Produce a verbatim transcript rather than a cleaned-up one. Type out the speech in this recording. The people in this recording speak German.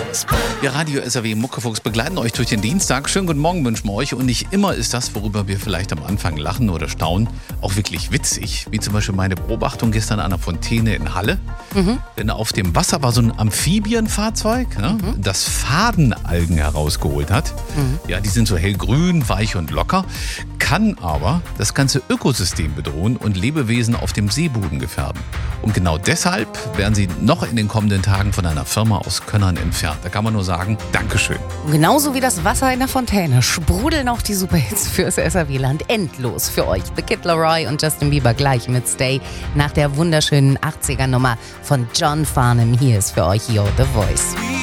Wir Radio S R W Muckefuchs begleiten euch durch den Dienstag. Schönen guten Morgen wünschen wir euch. Und nicht immer ist das, worüber wir vielleicht am Anfang lachen oder staunen, auch wirklich witzig. Wie zum Beispiel meine Beobachtung gestern an der Fontäne in Halle. Mhm. Denn auf dem Wasser war so ein Amphibienfahrzeug, ne, mhm. das Fadenalgen herausgeholt hat. Mhm. Ja, die sind so hellgrün, weich und locker, kann aber das ganze Ökosystem bedrohen und Lebewesen auf dem Seeboden gefährden. Und genau deshalb werden sie noch in den kommenden Tagen von einer Firma aus Könnern entfernt. Da kann man nur sagen, Dankeschön. Genauso wie das Wasser in der Fontäne sprudeln auch die Superhits fürs S R W-Land endlos für euch. The Kid Laroi und Justin Bieber gleich mit Stay nach der wunderschönen achtziger-Nummer von John Farnham. Hier ist für euch You're The Voice.